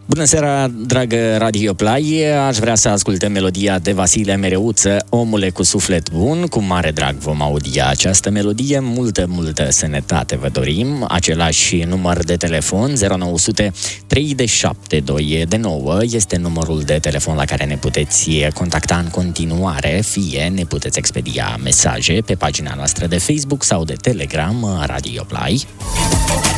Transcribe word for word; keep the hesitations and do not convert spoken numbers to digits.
Bună seara, dragă Radio Play! Aș vrea să ascultăm melodia de Vasile Mereuță, Omule cu suflet bun. Cu mare drag vom audia această melodie. Multă, multă sănătate vă dorim. Același număr de telefon, zero nouă zero zero trei șapte doi nouă, este numărul de telefon la care ne puteți contacta în continuare, fie ne puteți expedia mesaje pe pagina noastră de Facebook sau de Telegram Radio Play.